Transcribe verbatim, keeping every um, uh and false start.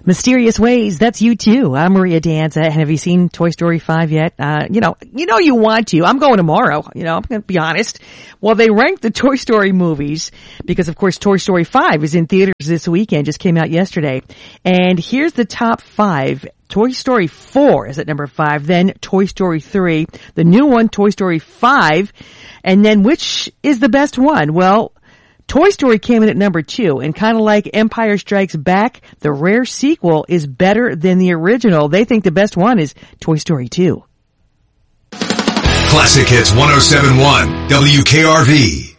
Mysterious Ways, that's you too. I'm Maria Danza. Have you seen Toy Story five yet? Uh, you know, you know you want to. I'm going tomorrow. You know, I'm going to be honest. Well, they ranked the Toy Story movies because, of course, Toy Story five is in theaters this weekend, just came out yesterday. And here's the top five. Toy Story four is at number five, then Toy Story three, the new one, Toy Story five, and then which is the best one? Well, Toy Story came in at number two, and kind of like Empire Strikes Back, the rare sequel is better than the original. They think the best one is Toy Story two. Classic Hits one oh seven point one, W K R V.